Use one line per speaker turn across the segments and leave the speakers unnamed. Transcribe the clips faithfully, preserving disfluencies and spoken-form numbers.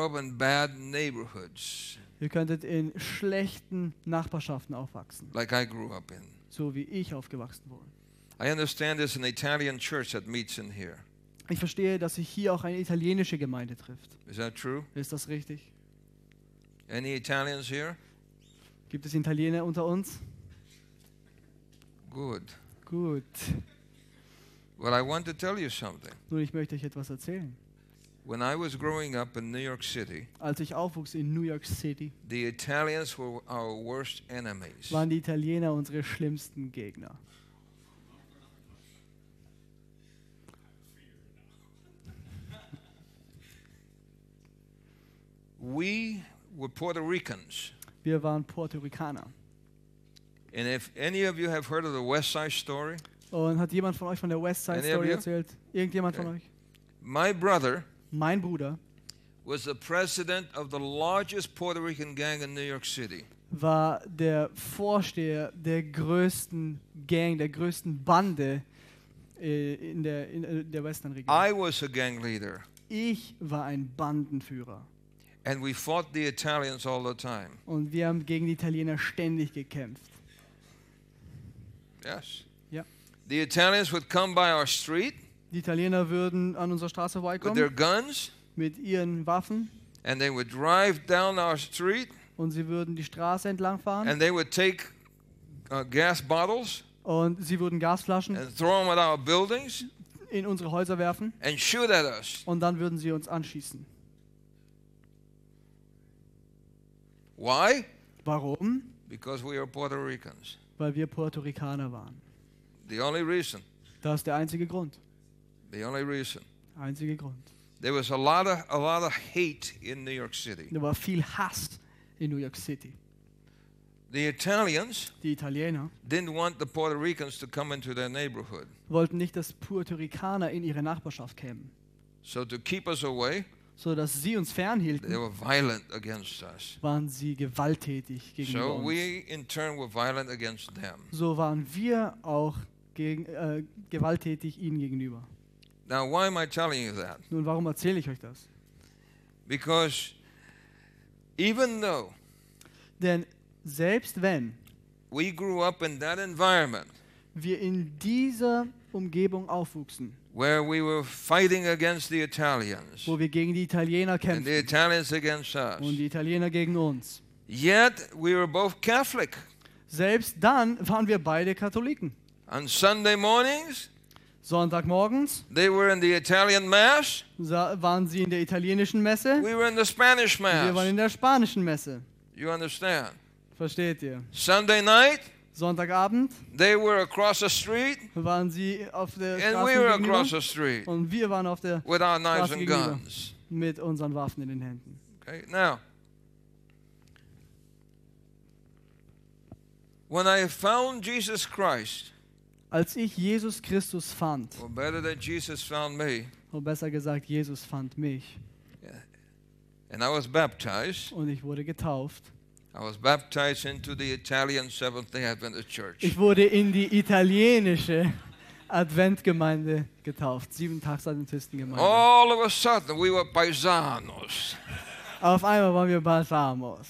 up in bad neighborhoods,
Ihr könntet in schlechten Nachbarschaften aufwachsen,
like I grew up in.
so wie ich aufgewachsen bin.
I understand there's an Italian church that meets in here.
Ich verstehe, dass sich hier auch eine italienische Gemeinde trifft.
Is that true?
Ist das richtig?
Any Italians here?
Gibt es Italiener unter uns?
Good.
Gut.
Well, I want to tell you something.
Nun, ich möchte euch etwas erzählen.
When I was growing up in New York City,
Als ich aufwuchs in New York City,
the Italians were our worst enemies.
waren die Italiener unsere schlimmsten Gegner.
We were Puerto Ricans.
Wir waren Puerto Ricaner.
And if any of you have heard of the West Side Story,
Und hat jemand von euch von der West Side
Any of
Story
you?
erzählt? Irgendjemand von
Okay.
euch?
my brother
Mein Bruder
was the president of the largest Puerto Rican gang in New York City.
war der Vorsteher der größten Gang, der größten Bande äh, in der, in äh, der Western-Region.
I was a gang leader,
Ich war ein Bandenführer.
and we fought the Italians all the time.
Und wir haben gegen die Italiener ständig gekämpft.
Yes.
Ja.
The Italians would come by our street
Die Italiener würden an unserer Straße
with their
vorbeikommen
guns,
mit ihren Waffen
and they would drive down our street,
und sie würden die Straße entlang fahren
and they would take uh, gas bottles
und sie würden Gasflaschen
and throw them at our buildings
in unsere Häuser werfen
and shoot at us.
und dann würden sie uns anschießen.
Why?
Warum?
Because we are Puerto Ricans.
Weil wir Puerto Ricaner waren.
The only reason.
Das ist der einzige Grund.
The only reason.
Einzige Grund.
There was a lot of a lot of hate in New York City.
Da war viel Hass in New York City.
The Italians
Die Italiener
didn't want the Puerto Ricans to come into their neighborhood.
wollten nicht, dass Puerto Ricaner in ihre Nachbarschaft kämen,
So to keep us away,
so dass sie uns
they
fernhielten,
were violent against us.
waren sie gewalttätig gegenüber
So
uns.
we in turn were violent against them.
So waren wir auch gegen, äh, gewalttätig ihnen gegenüber.
Now why am I telling you that?
Nun, warum erzähle ich euch das?
Because even though
Denn selbst wenn
we grew up in that environment
wir in dieser Umgebung aufwuchsen,
where we were fighting against the Italians
wo wir gegen die Italiener
and the
kämpfen
Italians against us,
und die Italiener gegen uns,
yet we were both Catholic.
selbst dann waren wir beide Katholiken.
On Sunday mornings,
Sonntagmorgens
they were in the Italian Mass,
sa- waren sie in der italienischen Messe,
we were in the Spanish
wir waren
Mass.
in der spanischen Messe.
You understand?
Versteht ihr?
Sunday night,
Sonntagabend
they were across the street,
waren sie auf der
and
Straße
we were
gegenüber
across the street
und wir waren auf der
with our knives
Straße
and
gegenüber
guns.
mit unseren Waffen in den Händen.
Okay, now, when I found Jesus Christ,
Als ich Jesus Christus fand,
or better that Jesus found me,
oder besser gesagt, Jesus fand mich
and I was baptized,
und ich wurde getauft.
I was baptized into the Italian Seventh-day Adventist Church.
Ich wurde in die italienische Adventgemeinde getauft, Sieben-Tags-Adventistengemeinde.
All of a sudden, we were paisanos.
Auf einmal waren wir Balsamos.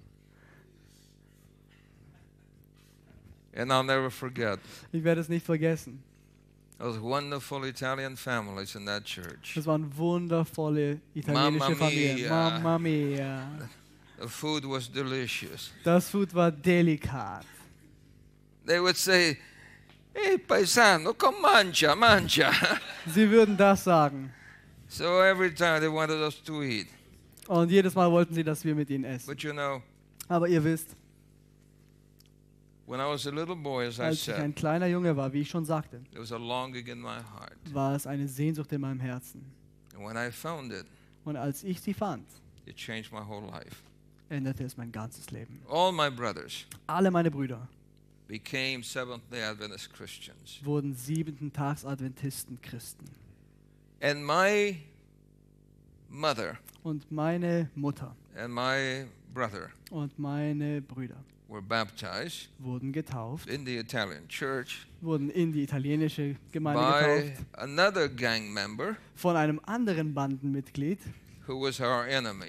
And I'll never forget
Ich werde es nicht vergessen.
those wonderful Italian families in that church.
Das waren wundervolle italienische
Mamma
Familien.
mia.
Mamma mia.
The food was delicious.
Das Food war delikat.
They would say, "Hey, paisano, come mangia, mangia."
Sie würden das sagen.
So every time they wanted us to eat.
Und jedes Mal wollten sie, dass wir mit ihnen essen.
But you know,
Aber ihr wisst,
when I was a little boy, as I
als ich ein
said,
kleiner Junge war, wie ich schon sagte,
there was a longing in my heart.
war es eine Sehnsucht in meinem Herzen.
And when I found it,
Und als ich sie fand,
it changed my whole life.
änderte es mein ganzes Leben.
All my brothers
Alle meine Brüder
became Seventh-day Adventist Christians.
wurden siebenten Tags Adventisten Christen.
And my mother
Und meine Mutter
and my brother
und meine Brüder
were baptized
wurden getauft,
in the Italian church
wurden in die italienische Gemeinde
by
getauft
another gang member
von einem anderen Bandenmitglied,
who was our enemy.